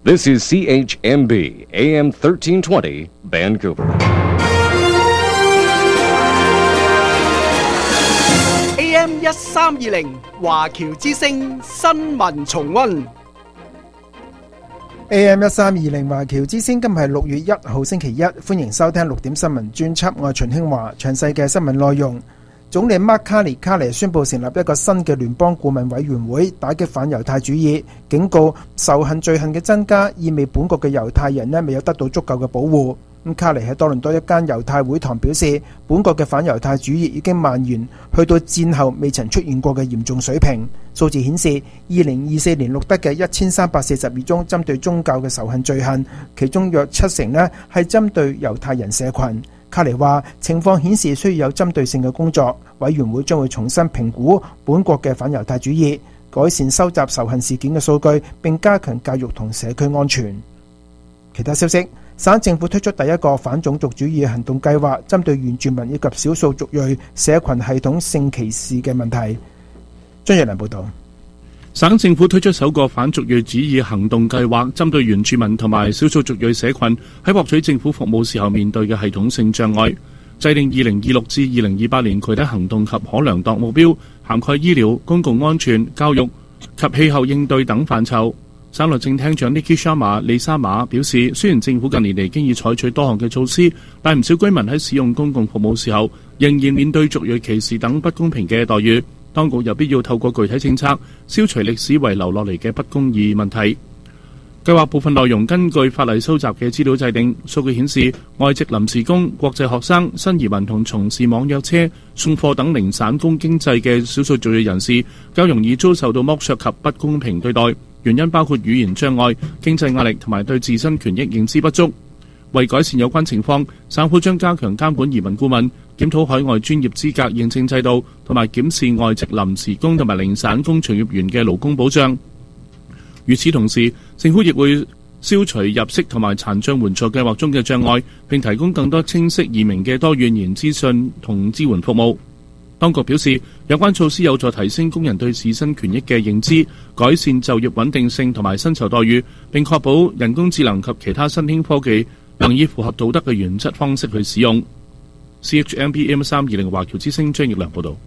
This is CHMB AM 1320 Vancouver. AM 1320華僑之聲新聞重溫。 AM 1320華僑之聲，今日係6月1號星期一，歡迎收聽6點新聞專輯，我係秦興華。詳細嘅新聞內容，總理 Mark Carney 宣布成立一個新嘅聯邦顧問委員會，打擊反猶太主義，警告仇恨罪行嘅增加意味本國嘅猶太人未有得到足夠嘅保護。卡尼喺多倫多一間猶太會堂表示，本國嘅反猶太主義已經蔓延去到戰後未曾出現過嘅嚴重水平。數字顯示，2024年錄得嘅1342宗針對宗教嘅仇恨罪行，其中約70%係針對猶太人社群。卡尼話，情況顯示需要有針對性嘅工作，委員會將會重新評估本國嘅反猶太主義，改善收集仇恨事件嘅數據，並加強教育同社區安全。其他消息，省政府推出第一個反種族主義行動計劃，針對原住民以及少數族裔社群系統性歧視嘅問題。張若良報道。 省政府推出首個反族裔主義行動計劃，針對原住民同埋少數族裔社群喺獲取政府服務時候面對嘅系統性障礙，制定2026至2028年具體行動及可量度目標，涵蓋醫療、公共安全、教育及氣候應對等範疇。省律政廳長 Nikki Sharma 利沙馬表示，雖然政府近年嚟經已採取多項嘅措施，但唔少居民喺使用公共服務時候仍然面對族裔歧視等不公平嘅待遇。當局有必要透過具體政策消除歷史遺留落嚟嘅不公義問題。計劃部分內容根據法例收集嘅資料制定，數據顯示外籍臨時工、國際學生、新移民同從事網約車、送貨等零散工經濟嘅少數族裔人士較容易遭受到剝削及不公平對待，原因包括語言障礙、經濟壓力同埋對自身權益認知不足。為改善有關情況，省府將加強監管移民顧問，檢討海外專業資格認證制度，同埋檢視外籍臨時工同埋零散工從業員嘅勞工保障。與此同時，政府亦會消除入息同埋殘障援助計劃中嘅障礙，並提供更多清晰易明嘅多語言資訊同支援服務。當局表示，有關措施有助提升工人對自身權益嘅認知，改善就業穩定性同埋薪酬待遇，並確保人工智能及其他新興科技能以符合道德嘅原則方式去使用。CHMB AM 320華僑之聲張奕良報導。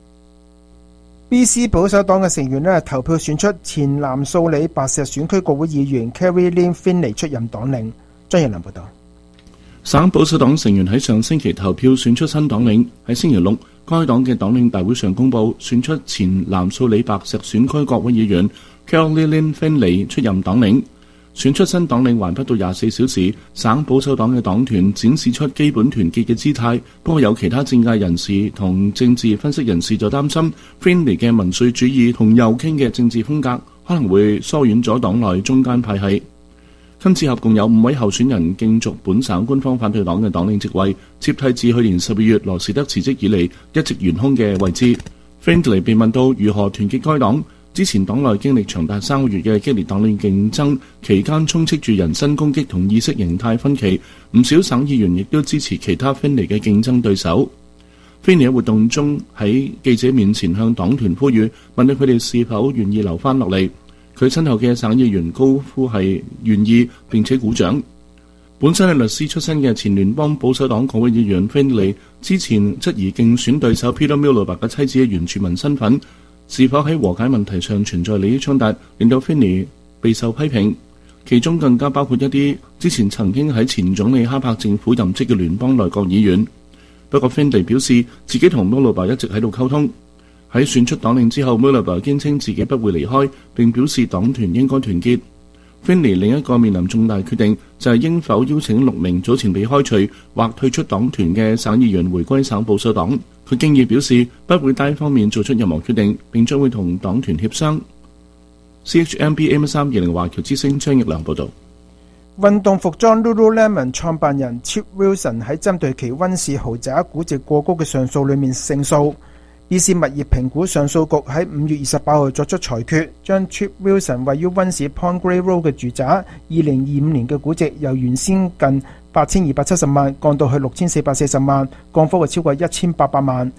BC 保守黨嘅成員投票選出前南素里白石選區國會議員 Carrie Lynn Finlay 出任黨領。張奕良報導。 省保守黨成員喺上星期投票選出新黨領，喺星期六，該黨嘅黨領大會上公佈選出前南素里白石選區國會議員 Carrie Lynn Finlay 出任黨領。選出新黨領還不到24小時，省保守黨嘅黨團展示出基本團結嘅姿態。不過有其他政界人士同政治分析人士就擔心 Finlay 嘅民粹主義同右傾嘅政治風格可能會疏遠咗黨內中間派系。今次合共有5位候選人競逐本省官方反對黨嘅黨領職位，接替自去年12月羅士德辭職以嚟一直懸空嘅位置。Finlay 被問到如何團結該黨。之前黨內經歷長達3個月嘅激烈黨領競爭，期間充斥住人身攻擊同意識形態分歧，唔少省議員亦都支持其他Finlay嘅競爭對手。Finlay喺活動中喺記者面前向黨團呼籲，問到佢哋是否願意留返落嚟。佢身後嘅省議員高呼係願意，並且鼓掌。本身係律師出身嘅前聯邦保守黨國會議員Finlay之前質疑競選對手 Peter Miliband 嘅妻子嘅原住民身份是否喺和解問題上存在利益衝突，令到 Finlay 備受批評。其中更加包括一啲之前曾經喺前總理哈柏政府任職嘅聯邦內閣議員。不過 Finlay 表示自己同 Miliband 一直喺度溝通。喺選出黨領之後 Miliband 堅稱自己不會離開，並表示黨團應該團結。Finlay 另一個面臨重大決定就係應否邀請6名早前被開除或退出黨團嘅省議員回歸省保守黨。佢經已表示不會單方面做出任何決定，並將會同黨團協商。CHMB AM 320華僑之聲張奕良報導。 運動服裝 Lululemon 創辦人 Chip Wilson 喺針對其溫氏豪宅估值過高嘅上訴裏面勝訴。BC 物業評估上訴局喺5月28號作出裁決，將 Chip Wilson 位於溫氏 Pond Grey Road 嘅住宅2025年嘅估值由原先近8270萬降到去6440萬，降幅係超過1800萬。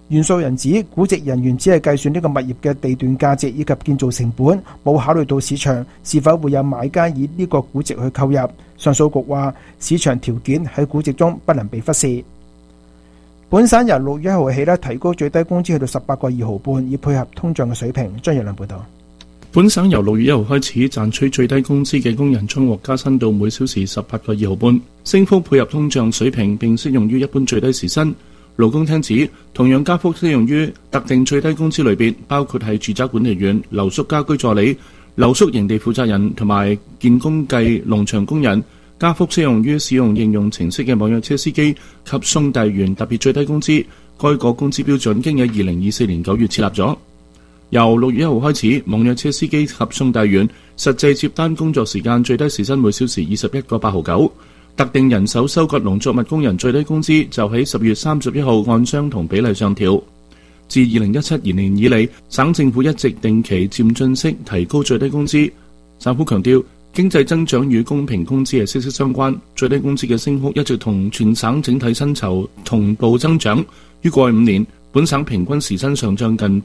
袁素人指估值人員只係計算呢個物業嘅地段價值以及建造成本，冇考慮到市場是否會有買家以呢個估值去購入。上訴局話市場條件喺估值中不能被忽視。本省由6月1號起提高最低工資去到18個2毫半，以配合通脹嘅水平。張日良報道。 本省由6月1號開始賺取最低工資嘅工人將獲加薪到每小時18個2毫半，升幅配合通脹水平並適用於一般最低時薪。勞工廳指，同樣加幅適用於特定最低工資類別，包括係住宅管理員、留宿家居助理、留宿營地負責人同埋建工計農場工人。加幅適用於使用應用程式嘅網約車司機及送遞員特別最低工資。該個工資標準經喺2024年9月設立咗。由6月1號開始，網約車司機及送遞員實際接單工作時間最低時薪每小時21個8毫9。特定人手收割農作物工人最低工資就喺10月31號按相同比例上調。自2017年以嚟，省政府一直定期漸進式提高最低工資。省府強調，經濟增長與公平工資係息息相關，最低工資嘅升幅一直同全省整體薪酬同步增長。於過去5年，本省平均時薪上漲近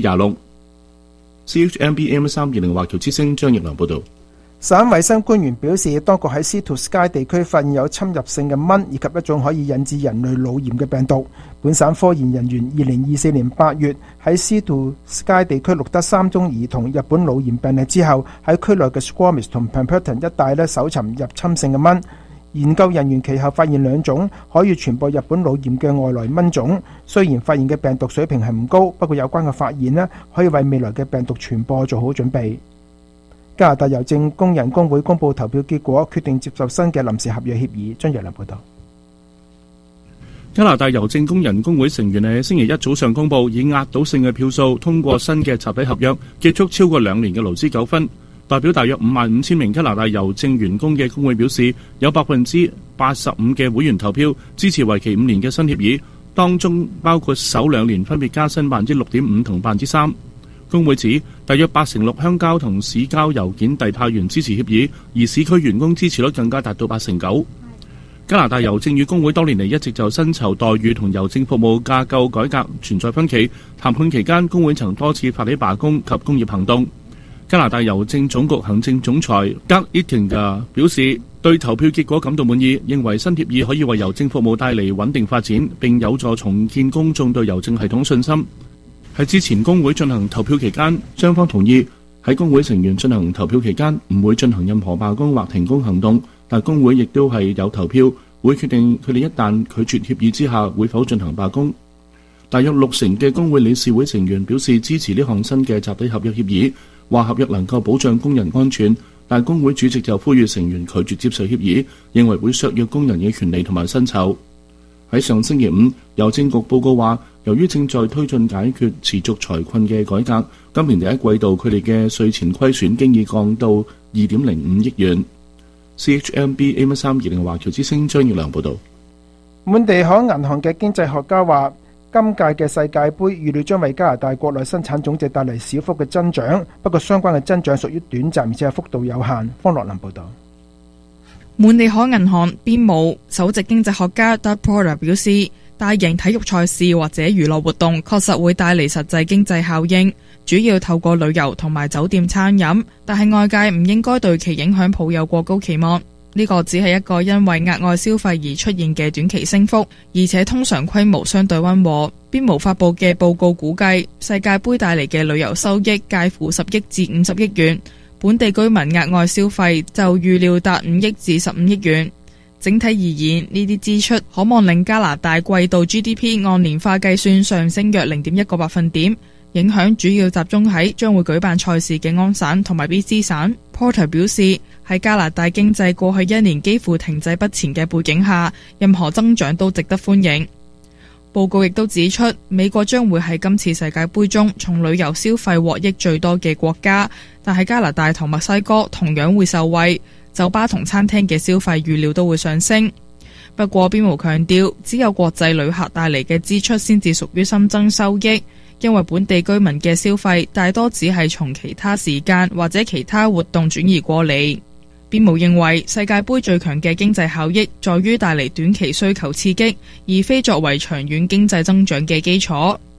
26%。CHMB AM320華僑之聲張奕良報導。 省衛生官員表示，當局喺 Sea-to Sky 地區發現有侵入性嘅蚊以及一種可以引致人類腦炎嘅病毒。本省科研人員2024年8月喺 Sea-to Sky 地區錄得3宗兒童日本腦炎病例之後，喺區內嘅 Squamish 同 Pemberton 一帶搜尋入侵性嘅蚊。研究人員其後發現2種可以傳播日本腦炎嘅外來蚊種。雖然發現嘅病毒水平係唔高，不過有關嘅發現可以為未來嘅病毒傳播做好準備。加拿大郵政工人工會公佈投票結果，決定接受新嘅臨時合約協議。張日良報導。 加拿大郵政工人工會成員喺星期一早上公佈，以壓倒性嘅票數通過新嘅集體合約，結束超過2年嘅勞資糾紛。代表大約55,000名加拿大郵政員工嘅工會表示，有85%嘅會員投票支持為期5年嘅新協議，當中包括首2年分別加薪6.5%同3%。工會指，大約86%鄉郊同市郊郵件遞派員支持協議，而市區員工支持率更加達到89%。加拿大郵政與工會多年嚟一直就薪酬待遇同郵政服務架構改革存在分歧。談判期間，工會曾多次發起罷工及工業行動。加拿大郵政總局行政總裁 Doug Ettinger 表示，對投票結果感到滿意，認為新協議可以為郵政服務帶嚟穩定發展，並有助重建公眾對郵政系統信心。喺之前工會進行投票期間，雙方同意喺工會成員進行投票期間唔會進行任何罷工或停工行動，但工會亦都係有投票，會決定佢哋一旦拒絕協議之下會否進行罷工。大約60%嘅工會理事會成員表示支持呢項新嘅集體合約協議，話合約能夠保障工人安全，但工會主席就呼籲成員拒絕接受協議，認為會削弱工人嘅權利同埋薪酬。喺上星期5，郵政局報告話，由於正在推進解決持續財困嘅改革，今年第一季度佢哋嘅稅前虧損經已降到2.05億元。CHMB AM320華僑之聲張耀良報導。 滿地可銀行嘅經濟學家話，今屆嘅世界盃預料將為加拿大國內生產總值帶嚟小幅嘅增長，不過相關嘅增長屬於短暫，而且係幅度有限。方樂林報導。 滿地可銀行邊務首席經濟學家 Doug Porter 表示，大型體育賽事或者娛樂活動確實會帶嚟實際經濟效應，主要透過旅遊同埋酒店餐飲，但係外界唔應該對其影響抱有過高期望。呢個只係一個因為額外消費而出現嘅短期升幅，而且通常規模相對溫和。邊務發佈嘅報告估計，世界盃帶嚟嘅旅遊收益介乎10億至50億元，本地居民額外消費就預料達5億至15億元。整體而言，呢啲支出可望令加拿大季度 GDP 按年化計算上升約 0.1 個百分點。影響主要集中喺將會舉辦賽事嘅安省同埋 BC 省。Porter 表示，喺加拿大經濟過去1年幾乎停滯不前嘅背景下，任何增長都值得歡迎。報告亦都指出，美國將會係今次世界盃中從旅遊消費獲益最多嘅國家，但係加拿大同墨西哥同樣會受惠。酒吧同餐廳嘅消費預料都會上升。不過邊務強調，只有國際旅客帶嚟嘅支出先至屬於新增收益，因為本地居民嘅消費大多只係從其他時間或者其他活動轉移過嚟。邊務認為世界盃最強嘅經濟效益在於帶嚟短期需求刺激，而非作為長遠經濟增長嘅基礎。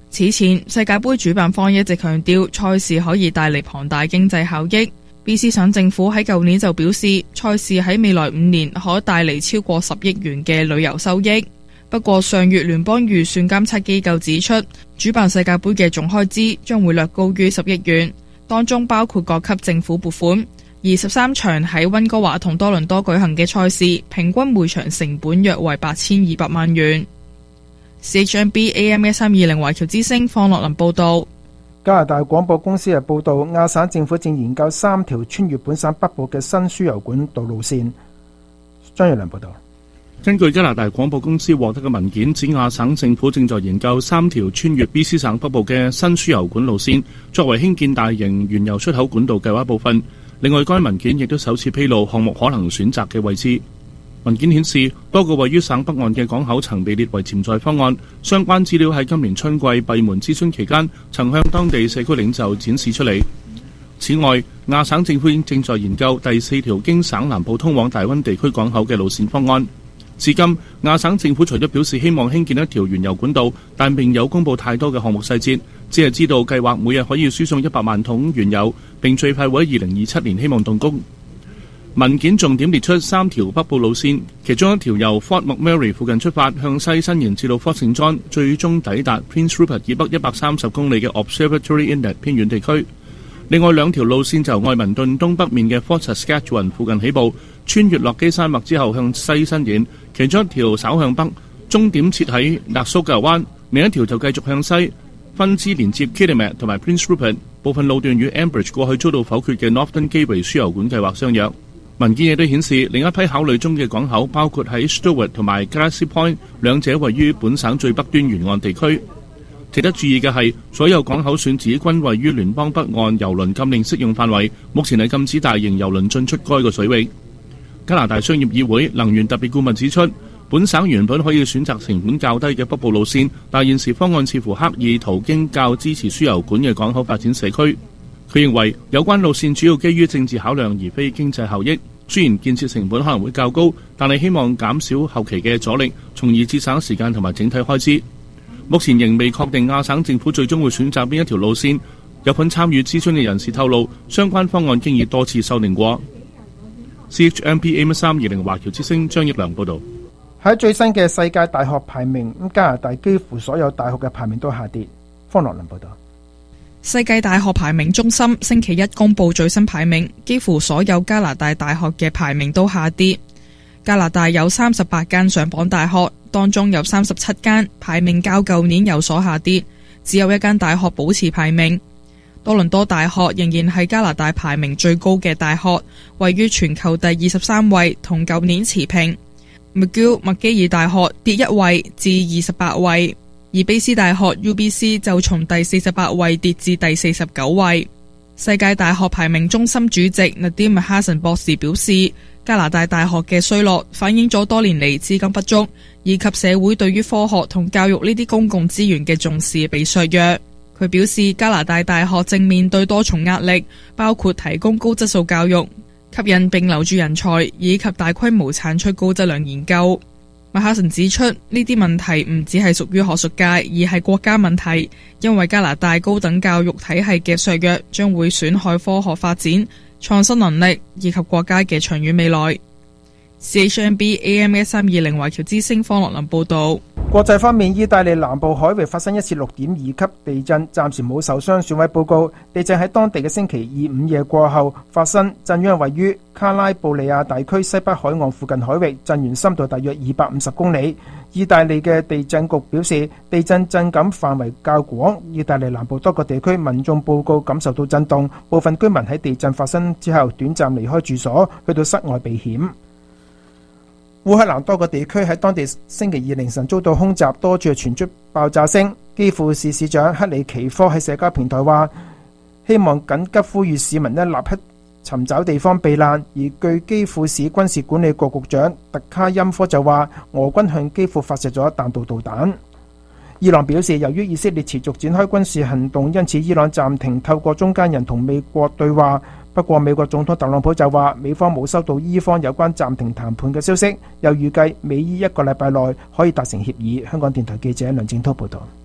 此前，世界盃主辦方一直強調賽事可以帶嚟龐大經濟效益。BC 省政府喺舊年就表示，賽事喺未來5年可帶嚟超過10億元嘅旅遊收益。不過上月聯邦預算監測機構指出，主辦世界盃嘅總開支將會略高於10億元，當中包括各級政府撥款。而13場喺溫哥華同多倫多舉行嘅賽事，平均每場成本約為8200萬元。CHMB AM 1320華僑之聲方樂林報道。 加拿大廣播公司嘅報道，亞省政府正研究3條穿越本省北部嘅新輸油管道路線。張玉良報道。 根據加拿大廣播公司獲得嘅文件指，亞省政府正在研究3條穿越 BC 省北部嘅新輸油管路線，作為興建大型原油出口管道計劃部分。另外，該文件亦都首次披露項目可能選擇嘅位置。文件顯示，多個位於省北岸嘅港口曾被列為潛在方案。相關資料喺今年春季閉門諮詢期間，曾向當地社區領袖展示出嚟。此外，亞省政府正在研究第4條經省南部通往大溫地區港口嘅路線方案。至今，亞省政府除咗表示希望興建一條原油管道，但並有公布太多嘅項目細節，只係知道計劃每日可以輸送100萬桶原油，並最快會喺2027年希望動工。文件重點列出3條北部路線，其中一條由 Fort McMurray 附近出發，向西伸延至到 Fort St John，最終抵達 Prince Rupert 以北130公里嘅 Observatory Inlet 偏遠地區。另外2條路線就由愛民頓東北面嘅 Fort Saskatchewan 附近起步，穿越落基山脈之後向西伸延，其中一條稍向北，終點設喺納蘇格灣；另一條就繼續向西，分支連接 Kitimat 同埋 Prince Rupert， 部分路段與 Ambridge 過去遭到否決嘅 Northern Gateway 輸油管計劃相若。文件亦都顯示，另一批考慮中嘅港口包括喺 Stewart 同埋 Grassy Point， 兩者位於本省最北端沿岸地區。值得注意嘅係，所有港口選址均位於聯邦北岸郵輪禁令適用範圍，目前係禁止大型郵輪進出該個水域。加拿大商業議會能源特別顧問指出，本省原本可以選擇成本較低嘅北部路線，但現時方案似乎刻意途經較支持輸油管嘅港口發展社區。佢認為有關路線主要基於政治考量，而非經濟效益。雖然建設成本可能會較高，但係希望減少後期嘅阻力，從而節省時間同埋整體開支。目前仍未確定亞省政府最終會選擇邊一條路線。有份參與諮詢嘅人士透露，相關方案經已多次修訂過。CHMP AM 1320華僑之聲張益良報導。 喺最新嘅世界大學排名，加拿大幾乎所有大學嘅排名都下跌。方樂林報導。 世界大學排名中心星期一公布最新排名，幾乎所有加拿大大學嘅排名都下跌。加拿大有38間上榜大學，當中有37間排名較舊年有所下跌，只有1間大學保持排名。多倫多大學仍然係加拿大排名最高嘅大學，位於全球第23位，同舊年持平。McGill 麥基爾大學跌1位至28位。而卑斯大學 UBC 就從第48位跌至第49位。世界大學排名中心主席 Nadim Hassan 博士表示，加拿大大學嘅衰落反映咗多年嚟資金不足，以及社會對於科學同教育呢啲公共資源嘅重視被削弱。佢表示，加拿大大學正面對多重壓力，包括提供高質素教育、吸引並留住人才，以及大規模產出高質量研究。麥哈臣指出，呢啲問題唔只係屬於學術界，而係國家問題，因為加拿大高等教育體系嘅削弱將會損害科學發展、創新能力以及國家嘅長遠未來。CHMB AM 1320華僑之聲方樂林報道。 國際方面，意大利南部海域發生一次6.2級地震，暫時冇受傷損毀報告。地震喺當地嘅星期二午夜過後發生，震央位於卡拉布里亞大區西北海岸附近海域，震源深度大約250公里。意大利嘅地震局表示，地震震感範圍較廣，意大利南部多個地區民眾報告感受到震動，部分居民喺地震發生之後短暫離開住所，去到室外避險。烏克蘭多個地區喺當地星期二凌晨遭到空襲，多處傳出爆炸聲。基輔市市長克里奇科喺社交平台話，希望緊急呼籲市民立刻尋找地方避難。而據基輔市軍事管理局局長特卡欽科就話，俄軍向基輔發射咗彈道導彈。伊朗表示，由於以色列持續展開軍事行動，因此伊朗暫停透過中間人同美國對話。不過美國總統特朗普就話，美方冇收到伊方有關暫停談判嘅消息，又預計美伊1個禮拜內可以達成協議。香港電台記者梁正濤報道。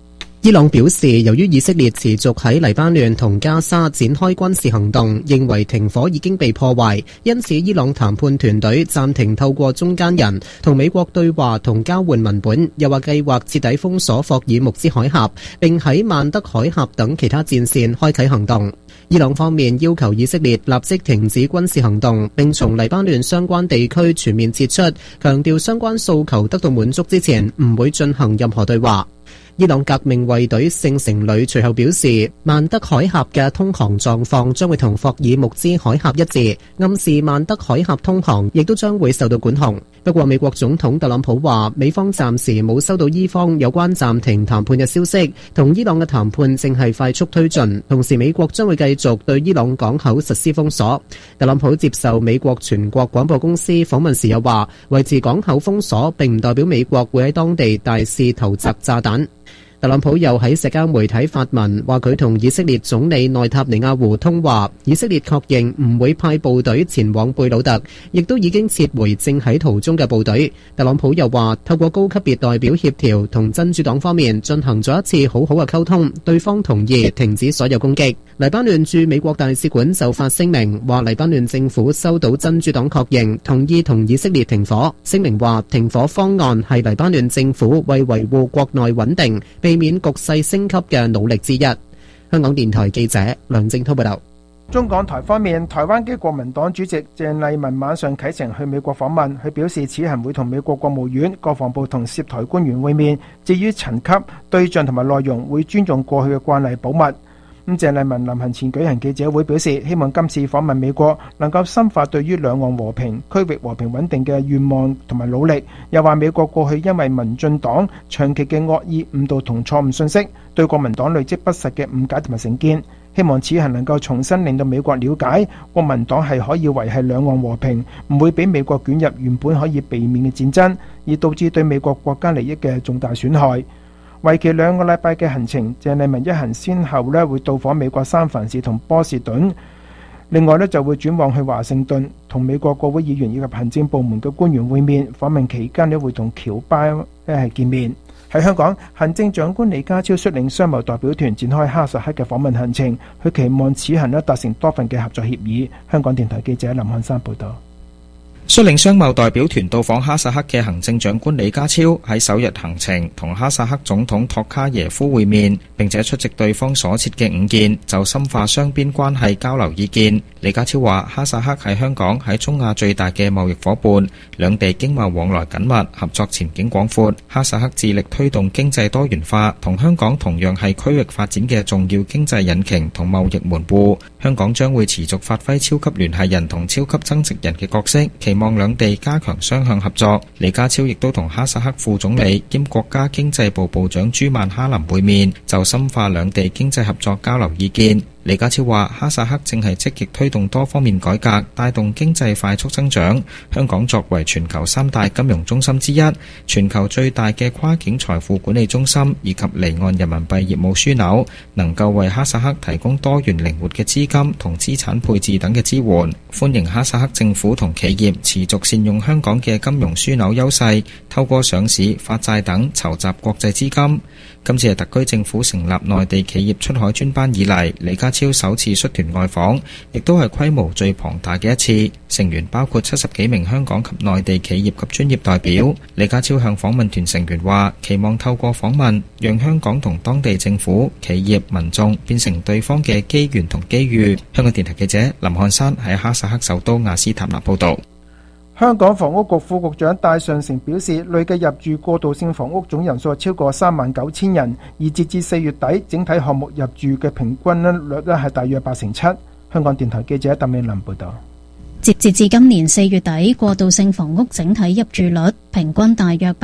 伊朗表示，由於以色列持續喺黎巴嫩同加沙展開軍事行動，認為停火已經被破壞，因此伊朗談判團隊暫停透過中間人同美國對話同交換文本，又話計劃徹底封鎖霍爾木茲海峽，並喺曼德海峽等其他戰線開啟行動。伊朗方面要求以色列立即停止軍事行動，並從黎巴嫩相關地區全面撤出，強調相關訴求得到滿足之前唔會進行任何對話。伊朗革命衛隊聖城旅隨後表示，曼德海峽嘅通航狀況將會同霍爾木茲海峽一致，暗示曼德海峽通航亦都將會受到管控。不過美國總統特朗普話，美方暫時冇收到伊方有關暫停談判嘅消息，同伊朗嘅談判正係快速推進，同時美國將會繼續對伊朗港口實施封鎖。特朗普接受美國全國廣播公司訪問時又話，維持港口封鎖並唔代表美國會喺當地大肆投擲炸彈。特朗普又喺社交媒體發文，話佢同以色列總理內塔尼亞胡通話，以色列確認唔會派部隊前往貝魯特，亦都已經撤回正喺途中嘅部隊。特朗普又話，透過高級別代表協調，同真主黨方面進行咗一次好好嘅溝通，對方同意停止所有攻擊。黎巴嫩駐美國大使館就發聲明，話黎巴嫩政府收到真主黨確認，同意同以色列停火。聲明話，停火方案係黎巴嫩政府為維護國內穩定，避免局勢升級嘅努力之一。香港電台記者梁正滔報道。 中港台方面，台灣嘅國民黨主席鄭麗文晚上啟程去美國訪問，佢表示此行會同美國國務院、國防部同涉台官員會面，至於層級、對象同埋內容會尊重過去嘅慣例保密。鄭麗文臨行前舉行記者會，表示希望今次訪問美國能夠深化對於兩岸和平、區域和平穩定嘅願望同埋努力。又話美國過去因為民進黨長期嘅惡意誤導同錯誤信息，對國民黨累積不實嘅誤解同埋成見，希望此行能夠重新令到美國了解國民黨係可以維繫兩岸和平，唔會俾美國捲入原本可以避免嘅戰爭，而導致對美國國家利益嘅重大損害。為期2個禮拜嘅行程，鄭麗文一行先後會到訪美國三藩市同波士頓，另外就會轉往去華盛頓，同美國國會議員以及行政部門嘅官員會面。訪問期間會同僑巴見面。喺香港，行政長官李家超率領商貿代表團展開哈薩克嘅訪問行程，佢期望此行達成多份嘅合作協議。香港電台記者林漢山報道。 率領商貿代表團到訪哈薩克嘅行政長官李家超喺首日行程同哈薩克總統托卡耶夫會面，並且出席對方所設嘅午宴，就深化雙邊關係交流意見。李家超話，哈薩克係香港喺中亞最大嘅貿易夥伴，兩地經貿往來緊密，合作前景廣闊。哈薩克致力推動經濟多元化，同香港同樣係區域發展嘅重要經濟引擎同貿易門戶。香港將會持續發揮超級聯繫人同超級增值人嘅角色，期望兩地加強雙向合作。李家超亦都同哈薩克副總理兼國家經濟部部長朱曼哈林會面，就深化兩地經濟合作交流意見。李家超話，哈薩克正係積極推動多方面改革，帶動經濟快速增長。香港作為全球3大金融中心之一，全球最大嘅跨境財富管理中心，以及離岸人民幣業務樞紐，能夠為哈薩克提供多元靈活嘅資金同資產配置等嘅支援。歡迎哈薩克政府同企業持續善用香港嘅金融樞紐優勢，透過上市、發債等籌集國際資金。今次係特區政府成立內地企業出海專班以嚟，李家超首次率團外訪，亦都係規模最龐大嘅一次。成員包括70幾名香港及內地企業及專業代表。李家超向訪問團成員話，期望透過訪問，讓香港同當地政府、企業、民眾變成對方嘅機緣同機遇。香港電台記者林漢山喺哈薩克首都亞斯塔納報道。 香港房屋局副局長戴尚成表示，累計入住過渡性房屋總人數超過39000人，而截至4月底，整體項目入住嘅平均率係大約87%。香港電台記者鄧美琳報道。 截至今年4月底，過渡性房屋整體入住率平均大約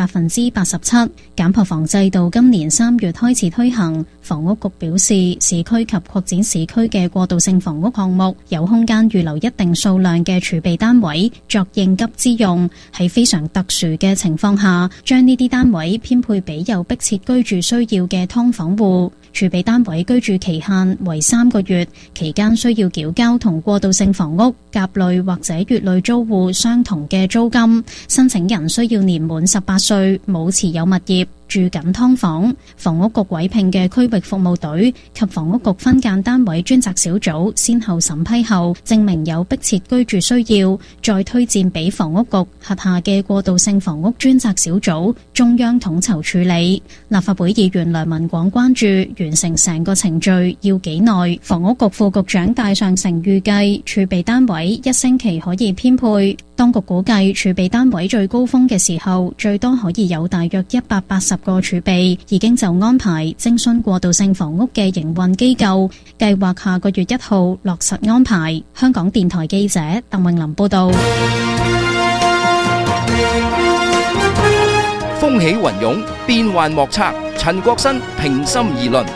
87%。減破房制度今年3月開始推行，房屋局表示，市區及擴展市區嘅過渡性房屋項目有空間預留一定數量嘅儲備單位作應急之用，喺非常特殊嘅情況下，將呢啲單位編配俾有迫切居住需要嘅劏房戶。儲備單位居住期限為3個月，期間需要繳交同過渡性房屋甲類或者乙類租戶相同嘅租金。申請人需要年滿18歲，冇持有物業。 住緊劏房。房屋局委聘嘅區域服務隊及房屋局分間單位專責小組先後審批後，證明有迫切居住需要，再推薦俾房屋局轄下嘅過渡性房屋專責小組中央統籌處理。立法會議員梁文廣關注完成成個程序要幾耐？房屋局副局長戴尚成預計儲備單位1星期可以編配。當局估計儲備單位最高峰嘅時候，最多可以有大約180個儲備，已經就安排徵詢過渡性房屋嘅營運機構，計劃下個月1號落實安排。香港電台記者鄧穎琳報道。 風起雲湧，變幻莫測。陳國新平心而論。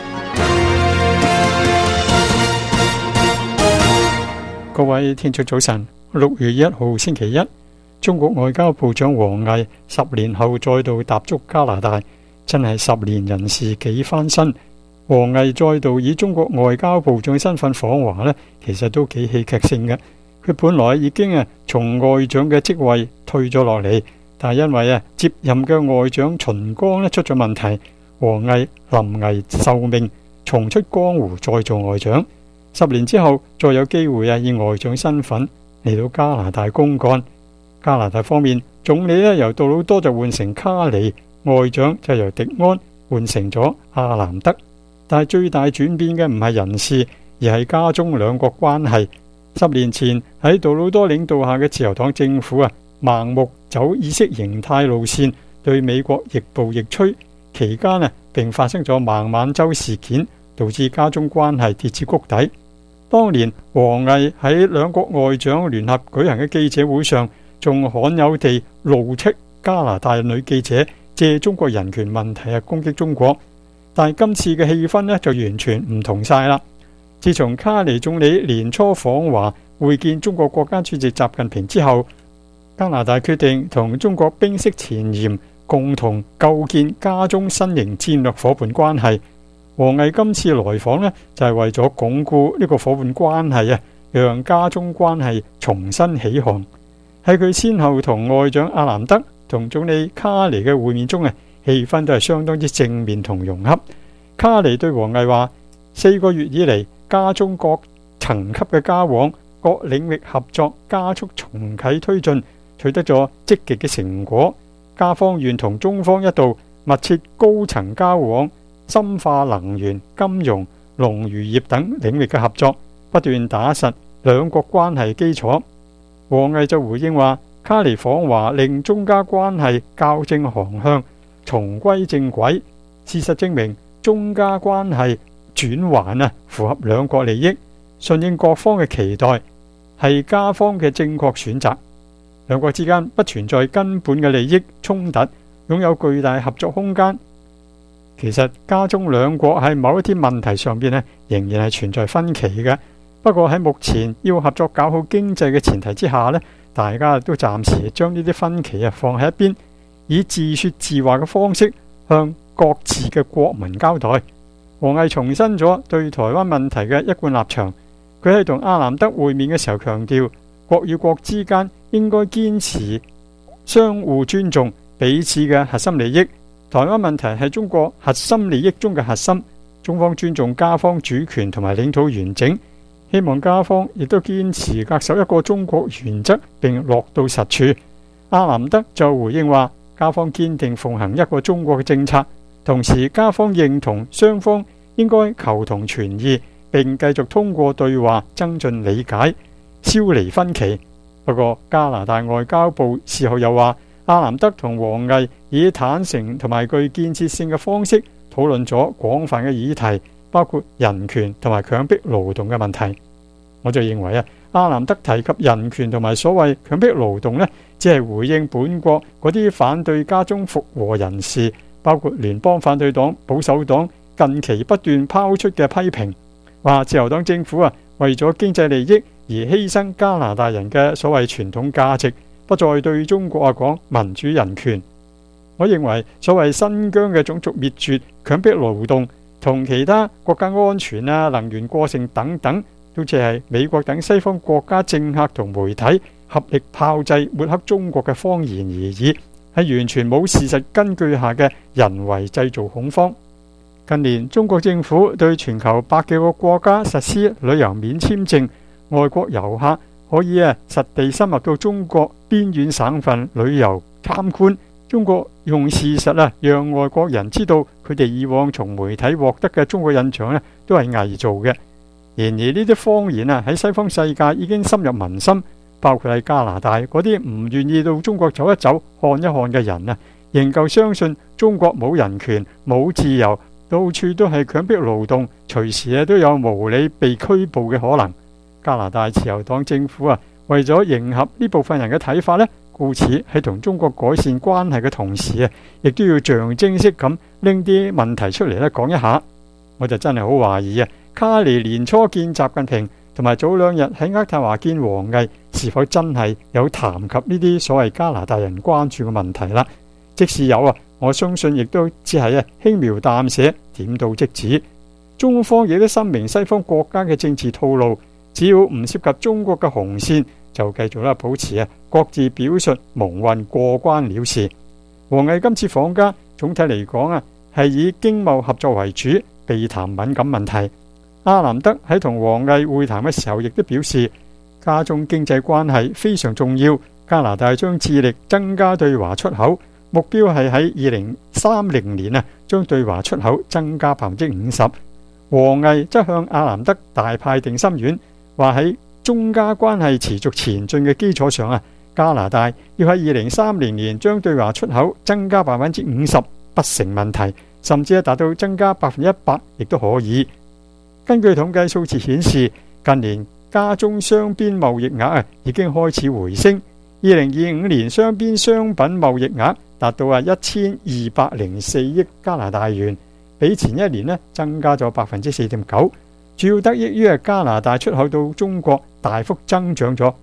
各位聽眾早晨。6月1號星期一，中國外交部長王毅10年後再度踏足加拿大，真係10年人事幾翻身。王毅再度以中國外交部長身份訪華呢，其實都幾戲劇性嘅。佢本來已經從外長嘅職位退咗落嚟，但係因為接任嘅外長秦剛出咗問題，王毅臨危受命重出江湖再做外長。10年之後再有機會以外長身份嚟到加拿大公幹。加拿大方面，總理由杜魯多就換成卡尼，外長就由迪安換成咗阿南德。但係最大轉變嘅唔係人事，而係加中兩國關係。10年前喺杜魯多領導下嘅自由黨政府盲目走意識形態路線，對美國亦步亦趨。期間並發生咗孟晚舟事件，導致加中關係跌至谷底。當年王毅喺兩國外長聯合舉行嘅記者會上，仲罕有地怒斥加拿大女記者借中國人權問題攻擊中國。但係今次嘅氣氛就完全唔同晒啦。自從卡尼總理年初訪華會見中國國家主席習近平之後，加拿大決定同中國冰釋前嫌，共同構建加中新型戰略伙伴關係。王毅今次來訪就係為咗鞏固呢個伙伴關係，讓加中關係重新起航。喺佢先後同外長阿南德同總理卡尼嘅會面中，氣氛都係相當之正面同融洽。卡尼對王毅話：4個月以嚟，加中各層級嘅交往、各領域合作加速重啟推進，取得咗積極嘅成果。加方願同中方一道密切高層交往，深化能源、金融、農漁業等領域嘅合作，不斷打實兩國關係基礎。王毅就回應話：卡尼訪華令中加關係校正航向，重歸正軌。事實證明，中加關係轉環符合兩國利益，順應各方嘅期待，係加方嘅正確選擇。兩國之間不存在根本嘅利益衝突，擁有巨大合作空間。其實加中兩國喺某一啲問題上邊仍然係存在分歧嘅。不過喺目前要合作搞好經濟嘅前提之下大家都暫時將呢啲分歧放喺一邊，以自說自話嘅方式向各自嘅國民交代。王毅重申咗對台灣問題嘅一貫立場。佢喺同阿南德會面嘅時候強調，國與國之間應該堅持相互尊重彼此嘅核心利益。台灣問題係中國核心利益中嘅核心，中方尊重加方主權同埋領土完整，希望加方亦都堅持恪守一個中國原則並落到實處。阿南德就回應話，加方堅定奉行一個中國嘅政策，同時加方認同雙方應該求同存異，並繼續通過對話增進理解，消弭分歧。不過加拿大外交部事後又話，阿南德同王毅以坦誠同埋具建設性嘅方式討論咗廣泛嘅議題，包括人權同埋強迫勞動嘅問題。我就認為阿南德提及人權同埋所謂強迫勞動只係回應本國嗰啲反對加中復和人士，包括聯邦反對黨、保守黨近期不斷拋出嘅批評，話自由黨政府為咗經濟利益而犧牲加拿大人嘅所謂傳統價值，不再對中國講民主人權。我認為所謂新疆嘅種族滅絕、強迫勞動同其他國家安全能源過剩等等，都只係美國等西方國家政客同媒體合力炮製抹黑中國嘅謊言而已， 係完全冇事實根據下嘅人為製造恐慌。近年中國政府對全球100幾個國家實施旅遊免簽證，外國遊客可以實地深入到中國邊遠省份旅遊參觀。中國用事實讓外國人知道佢哋以往從媒體獲得嘅中國印象都係偽造嘅。然而呢啲謊言喺西方世界已經深入民心，包括喺加拿大嗰啲唔願意到中國走一走看一看嘅人仍舊相信中國冇人權冇自由，到處都係強迫勞動，隨時都有無理被拘捕嘅可能。加拿大自由黨政府為咗迎合呢部分人嘅睇法故此喺同中國改善關係嘅同時亦都要象徵式咁拎啲問題出嚟講一下。我就真係好懷疑卡尼年初見習近平，同埋早2日喺渥太華見王毅，是否真係有談及呢啲所謂加拿大人關注嘅問題啦？即使有我相信亦都只係輕描淡寫，點到即止。中方亦都深明西方國家嘅政治套路，只要唔涉及中國嘅紅線，就繼續保持各自表述蒙混過關了事。王毅今次訪加，總體嚟講係以經貿合作為主，避談敏感問題。阿南德喺同王毅會談嘅時候，亦都表示加中經濟關係非常重要，加拿大將致力增加對華出口，目標係喺2030年將對華出口增加50%。王毅則向阿南德大派定心丸，話喺中加關係持續前進嘅基礎上加拿大要喺2030年將對華出口增加50%不成問題，甚至達到增加100%亦都可以。根據統計數字顯示，近年加中雙邊貿易額已經開始回升。2025年雙邊商品貿易額達到1204億加拿大元，比前一年增加咗4.9%，主要得益於加拿大出口到中國大幅增長咗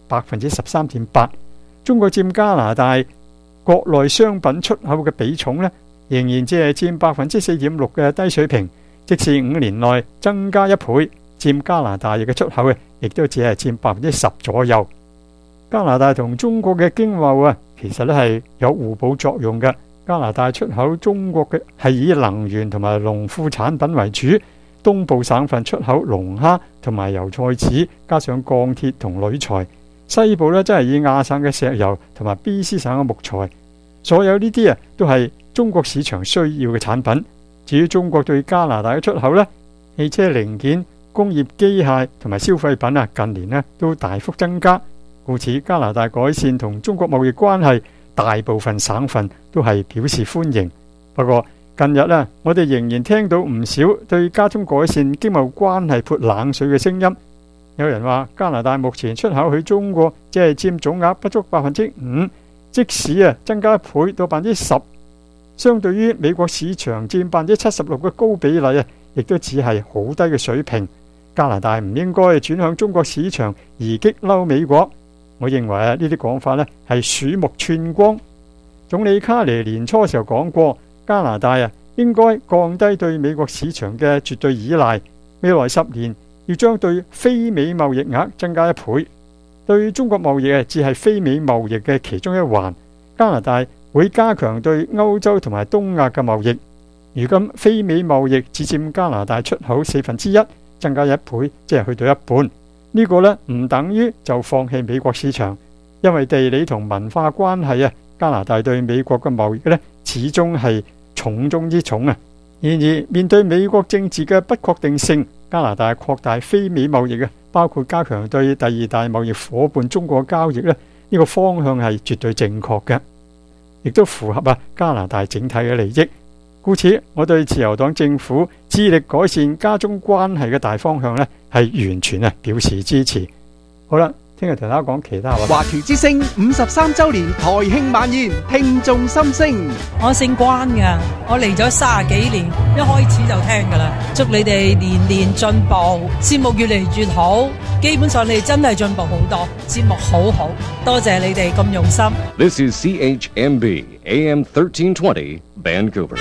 13.8%。中國佔加拿大國內商品出口嘅比重仍然只係佔4.6%嘅低水平。即使5年內增加1倍，佔加拿大嘅出口亦都只係佔10%左右。加拿大同中國嘅經貿其實係有互補作用嘅。加拿大出口中國嘅係以能源同埋農副產品為主，東部省份出口龍蝦同埋油菜籽，加上鋼鐵同鋁材。西部真係以亞省嘅石油同埋 BC 省嘅木材。所有呢啲都係中國市場需要嘅產品。至於中國對加拿大嘅出口汽車零件、工業機械同埋消費品近年都大幅增加，故此加拿大改善同中國貿易關係，大部分省份都係表示歡迎。不過近日我哋仍然聽到唔少對加中改善經貿關係潑冷水嘅聲音。有人話加拿大目前出口去中國只係佔總額不足5%，即使增加1倍到10%。相對於美國市場佔76%嘅高比例亦都只係好低嘅水平。加拿大唔應該轉向中國市場而激嬲美國。我認為呢啲講法係鼠目寸光。總理卡尼年初時候講過，加拿大應該降低對美國市場嘅絕對依賴，未來10年要將對非美貿易額增加1倍。對中國貿易只係非美貿易嘅其中一環。加拿大會加強對歐洲同埋東亞嘅貿易。如今非美貿易只佔加拿大出口1/4，增加1倍，即係去到一半。呢個唔等於就放棄美國市場，因為地理同文化關係加拿大對美國嘅貿易始終係重中之重然而面對美國政治嘅不確定性，加拿大擴大非美貿易包括加強對第2大貿易夥伴中國交易呢個方向係絕對正確嘅，亦都符合加拿大整體嘅利益。故此我對自由黨政府致力改善加中關係嘅大方向係完全表示支持。好啦，聽日同大家講其他話。 華僑之聲53週年台慶晚宴，聽眾心聲。 我姓關㗎，我嚟咗30幾年，一開始就聽㗎啦。祝你哋年年進步，節目越嚟越好。基本上你哋真係進步好多，節目好好，多謝你哋咁用心。 This is CHMB AM 1320 Vancouver。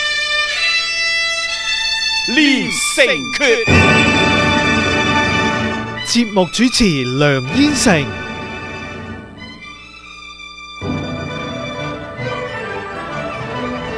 連城訣，節目主持梁燕城。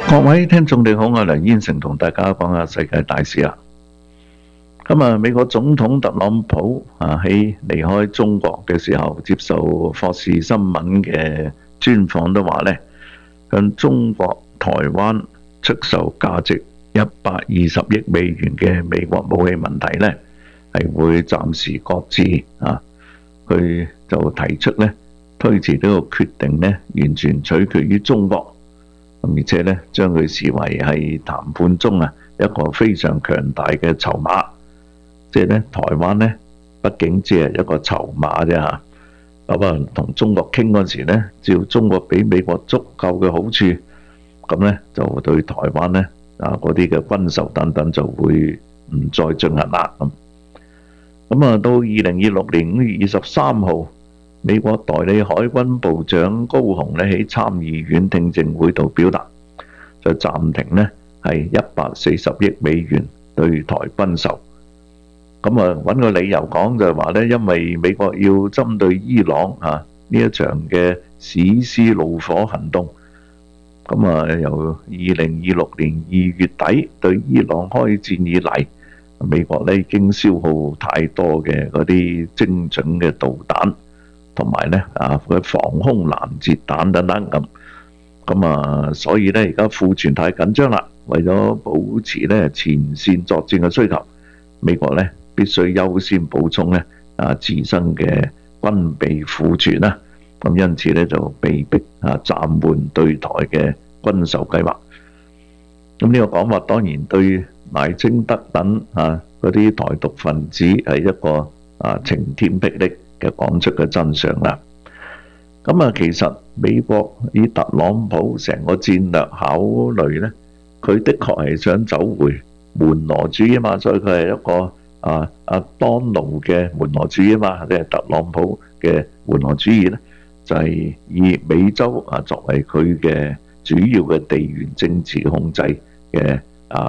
各位聽眾你好，我係梁燕成，同大家講下世界大事啦。今日美國總統特朗普喺離開中國嘅時候，接受霍士新聞嘅專訪都話呢，向中國台灣出售價值120億美元嘅美國武器問題呢，係會暫時擱置啊。佢就提出呢，推遲呢個決定呢，完全取決於中國。而且咧，將佢視為係談判中一個非常強大嘅籌碼，即係咧台灣咧，畢竟只係一個籌碼啫嚇。咁同中國傾嗰時咧，只要中國俾美國足夠嘅好處，咁咧就對台灣咧嗰啲嘅軍售等等就會唔再進行啦。咁到2026年5月23號。美國代理海軍部長高雄咧喺參議院聽證會度表達，就暫停咧係140億美元對台軍售。咁揾個理由講就係話咧，因為美國要針對伊朗呢一場嘅史詩怒火行動，咁由2026年2月底對伊朗開戰以嚟，美國咧已經消耗太多嘅嗰啲精準嘅導彈。同埋咧佢防空攔截彈等等咁，所以咧而家庫存太緊張啦。為咗保持咧前線作戰嘅需求，美國咧必須優先補充咧自身嘅軍備庫存啦。咁因此咧就被迫暫緩對台嘅軍售計劃。咁呢個講法當然對賴清德等嗰啲台獨分子係一個晴天霹靂嘅講出嘅真相啦。咁其實美國以特朗普成個戰略考慮呢，佢的確係想走回門羅主義嘛，所以佢係一個當奴嘅門羅主義嘛，即係特朗普嘅門羅主義呢，就係以美洲作為佢嘅主要嘅地緣政治控制嘅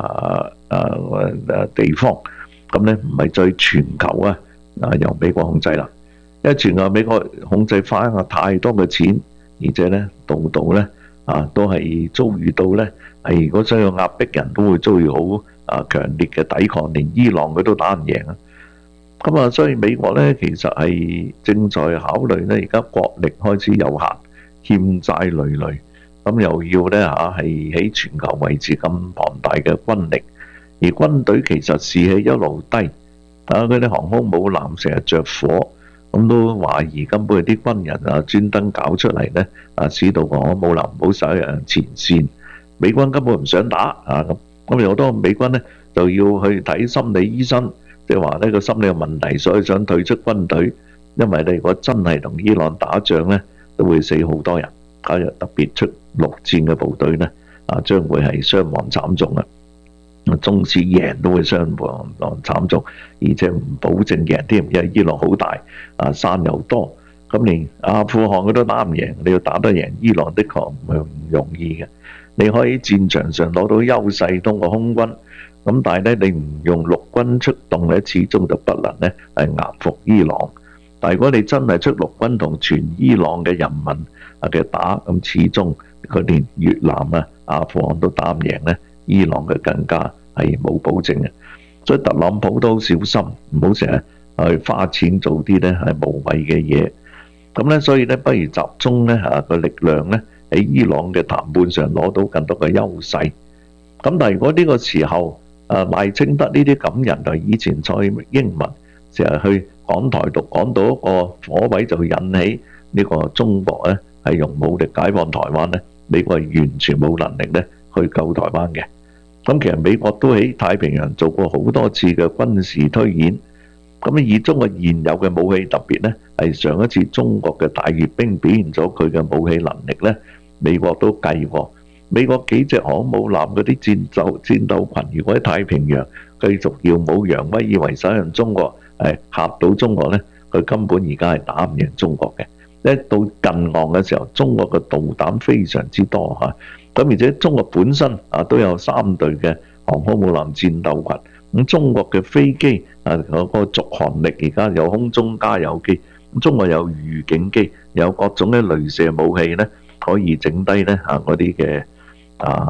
地方，咁呢唔係在全球由美國控制啦。因為全球美國控制翻太多嘅錢，而且咧度度咧都係遭遇到咧係如果想要壓迫人都會遭遇好強烈嘅抵抗，連伊朗佢都打唔贏啊！咁所以美國咧其實係正在考慮咧，而家國力開始有限，欠債累累，咁又要咧係喺全球維持咁龐大嘅軍力，而軍隊其實士氣一路低，嗰啲航空母艦成日着火。咁都懷疑根本係啲軍人專登搞出嚟咧，使到航空母艦唔好駛入前線。美軍根本唔想打咁有好多美軍咧就要去睇心理醫生，即係話呢個心理有問題，所以想退出軍隊。因為你如果真係同伊朗打仗咧，都會死好多人。特別出陸戰嘅部隊咧，將會係傷亡慘重啊！縱使贏都會傷亡慘重，而且唔保證贏添，因為伊朗好大，山又多，咁連阿富汗佢都打唔贏，你要打得贏伊朗的確唔係唔容易嘅。你可以喺戰場上攞到優勢，通過空軍，咁但係咧你唔用陸軍出動咧，始終就不能咧係壓服伊朗。但係如果你真係出陸軍同全伊朗嘅人民嘅打，咁始終佢連越南阿富汗都打唔贏咧。伊朗嘅更加係冇保證嘅，所以特朗普都好小心，唔好成日去花錢做啲咧係無謂嘅嘢。咁咧，所以咧不如集中咧個力量咧喺伊朗嘅談判上攞到更多嘅優勢。咁但係如果呢個時候賴清德呢啲咁人，就以前蔡英文成日去講台獨，講到一個火位就引起呢個中國咧係用武力解放台灣咧，美國係完全冇能力咧去救台灣嘅。咁其實美國都喺太平洋做過好多次嘅軍事推演，咁以中國現有嘅武器，特別咧係上一次中國嘅大閱兵表現咗佢嘅武器能力咧，美國都計過。美國幾隻航空母艦嗰啲戰鬥群，如果喺太平洋繼續耀武揚威，以為想讓中國嚇到中國咧，佢根本而家係打唔贏中國嘅。一到近岸嘅時候，中國嘅導彈非常之多嚇。咁而且中國本身都有3隊嘅航空母艦戰鬥群，咁中國嘅飛機嗰個續航力而家有空中加油機，咁中國有預警機，有各種嘅雷射武器咧，可以整低咧嗰啲嘅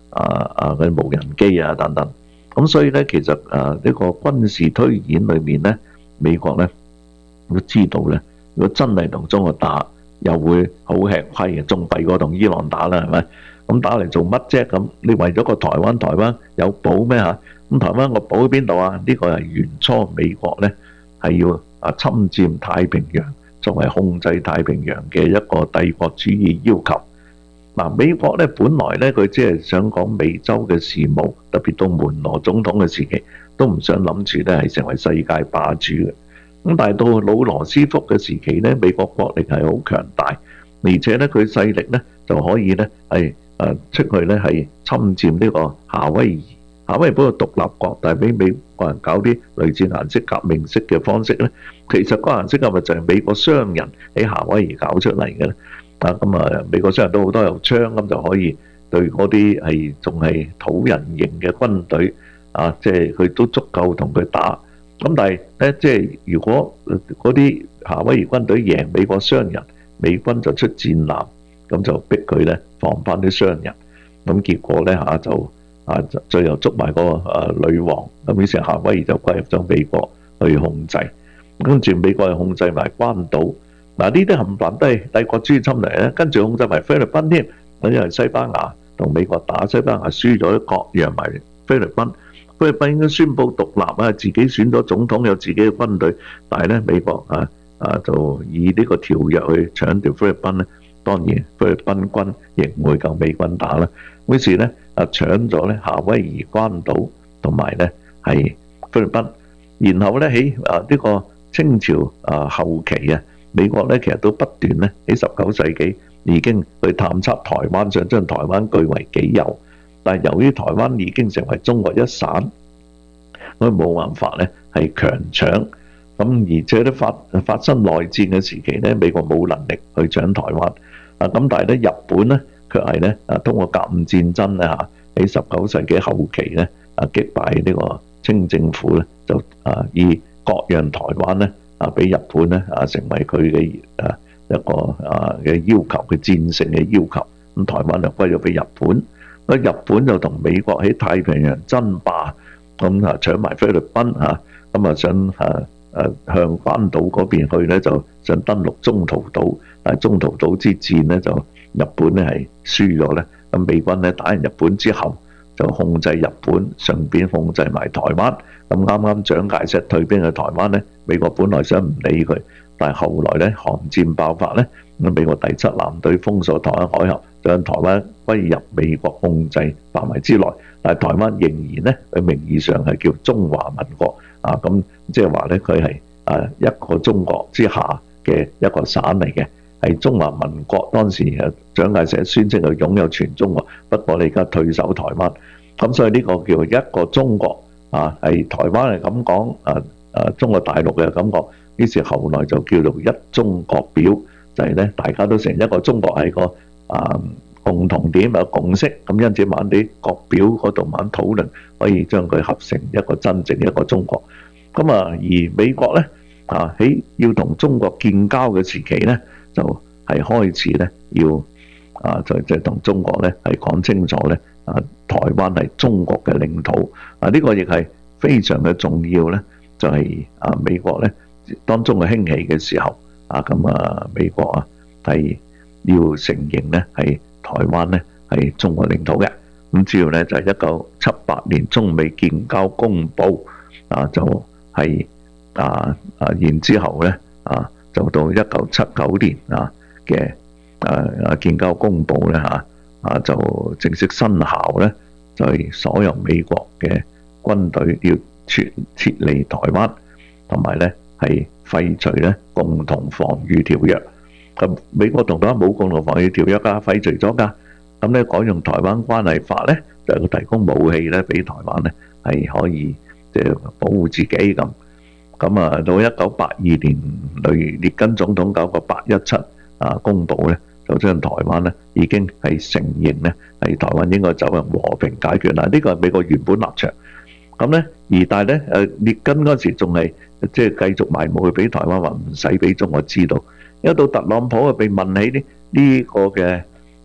嘅無人機啊等等。咁所以咧，其實呢個軍事推演裏面咧，美國咧都知道咧，如果真係同中國打，又會好吃虧嘅，仲弊過同伊朗打啦，係咪？咁打嚟做乜啫？咁你為咗個台灣有寶咩嚇？咁台灣個寶喺邊度啊？呢個係原初美國咧係要侵佔太平洋，作為控制太平洋嘅一個帝國主義要求。嗱，美國咧本來咧佢只係想講美洲嘅事務，特別到門羅總統嘅時期，都唔想諗住咧係成為世界霸主嘅。咁但係到老羅斯福嘅時期咧，美國國力係好強大，而且咧佢勢力咧就可以咧係出去咧係侵佔呢個夏威夷。夏威夷不過獨立國，但係俾美國人搞啲類似顏色革命式嘅方式咧，其實嗰個顏色革命就係美國商人喺夏威夷搞出嚟嘅咧。美國商人都好多有槍，咁就可以對嗰啲係仲係土人型嘅軍隊即係佢都足夠同佢打。咁但係咧，即係如果嗰啲夏威夷軍隊贏美國商人，美軍就出戰艦，咁就逼佢咧防翻啲商人。咁結果咧就最後捉埋個女王，咁於是夏威夷就歸入咗美國去控制。跟住美國又控制埋關島。嗱，呢啲冚唪唥都係帝國主義侵略咧，跟住控制埋菲律賓添。咁因為西班牙同美國打，西班牙輸咗，割讓埋菲律賓。菲律賓應該宣布獨立啊，自己選咗總統，有自己嘅軍隊。但係咧，美國就以呢個條約去搶奪菲律賓咧。當然，菲律賓軍亦唔會夠美軍打啦。於是咧搶咗咧夏威夷、關島同埋咧係菲律賓。然後咧喺呢個清朝後期啊。美國咧其實都不斷咧喺19世紀已經去探測台灣，想將台灣據為己有。但係由於台灣已經成為中國一省，佢冇辦法咧係強搶。咁而且咧發生內戰嘅時期咧，美國冇能力去搶台灣。咁但係咧日本咧卻係咧通過甲午戰爭咧喺19世紀後期咧擊敗呢個清政府咧，就以割讓台灣咧。俾日本咧成為佢嘅一個嘅要求，佢戰勝嘅要求。咁台灣就歸咗俾日本。日本就同美國喺太平洋爭霸，咁搶埋菲律賓咁想向關島嗰邊去咧，就想登陸中途島。但係中途島之戰咧，就日本咧係輸咗咧。咁美軍咧打完日本之後，就控制日本，順便控制埋台灣。咁啱蔣介石退兵去台灣咧，美國本來想唔理佢，但係後來咧韓戰爆發咧，咁美國第7艦隊封鎖台灣海峽，將台灣歸入美國控制範圍之內。但係台灣仍然咧，佢名義上係叫中華民國咁即係話咧，佢係一個中國之下嘅一個省嚟嘅，係中華民國。當時蔣介石宣稱佢擁有全中國，不過你而家退守台灣，咁所以呢個叫一個中國。係台灣係咁講，中國大陸嘅咁講，於是後來就叫做一中國表，就係咧大家都承認一個中國係個共同點有共識，咁因此慢啲國表嗰度慢討論，可以將佢合成一個真正一個中國。咁而美國咧喺要同中國建交嘅時期咧，就係開始咧要就同中國咧係講清楚咧。台灣係中國嘅領土，呢個亦係非常嘅重要咧。就係美國咧，當中嘅興起嘅時候，美國係要承認咧係台灣咧係中國領土嘅。咁主要咧就係1978年中美建交公佈，就係然之後咧就到1979年嘅建交公佈咧就正式生效咧，就係所有美國嘅軍隊要撤離台灣，同埋咧係廢除咧共同防禦條約。咁美國同台灣冇共同防禦條約㗎，廢除咗㗎。咁咧改用台灣關係法咧，就係佢提供武器咧俾台灣咧係可以即係保護自己咁。咁到1982年列根總統搞個817公佈咧。就將台灣咧已經係承認咧係台灣應該走向和平解決啦，呢個係美國原本立場。咁咧但係咧列根嗰時仲係即係繼續賣武器俾台灣，話唔使俾中國知道。一到特朗普被問起呢個嘅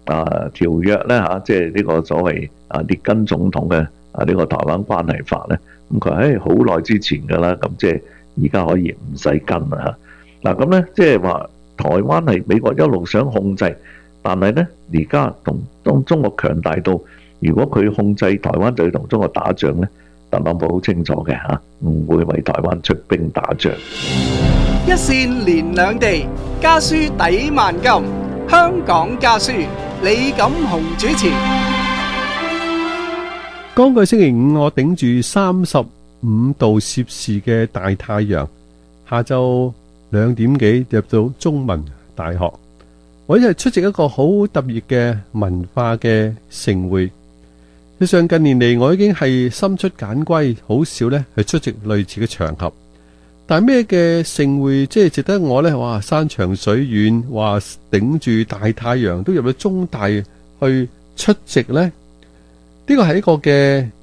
條約咧嚇，即係呢個所謂列根總統嘅呢個台灣關係法咧，咁佢話好耐之前㗎啦，咁即係而家可以唔使跟啦嚇。嗱咁咧，即係話台灣係美國一路想控制，但係咧而家當中國強大到，如果佢控制台灣就要同中國打仗咧，特朗普好清楚嘅嚇，唔會為台灣出兵打仗。 一線連兩地，家書抵萬金。香港家書，李錦雄主持。 剛個星期五，我頂住35度攝氏嘅大太陽，下晝2點幾入到中文大學，我一係出席一個好特別嘅文化嘅盛會。事實上近年嚟，我已經係深出簡歸，好少呢去出席類似嘅場合。但係咩嘅盛會即係值得我呢？哇，山長水遠，話頂住大太陽都入到中大去出席呢？呢個係一個嘅